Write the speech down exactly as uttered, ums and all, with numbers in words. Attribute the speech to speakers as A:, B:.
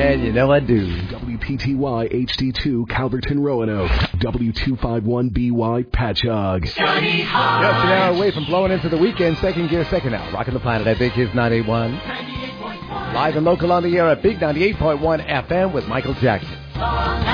A: And you know I do.
B: W P T Y H D two Calverton Roanoke. W two fifty-one B Y Patchogue.
A: Johnny Hart. Just an hour away from blowing into the weekend. Second gear, second hour. Rocking the planet at Big Hits ninety-eight point one. Live and local on the air at Big ninety-eight point one F M with Michael Jackson.